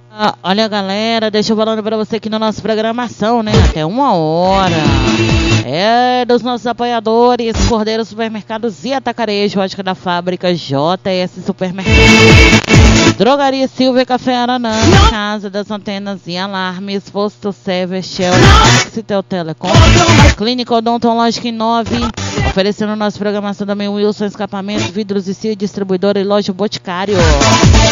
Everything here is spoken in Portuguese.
Olha, galera, deixa eu falando pra você aqui na nossa programação, né? Até 1h. É dos nossos apoiadores: Cordeiro Supermercados e Atacarejo, Ótica da Fábrica, JS Supermercado, Drogaria Silvia, Café Aranã, Casa das Antenas e Alarmes, Posto Server, Shell, Citel Telecom, Clínica Odontológica em 9, oferecendo nossa programação também Wilson Escapamento, Vidros e Cio, Distribuidora e Loja Boticário.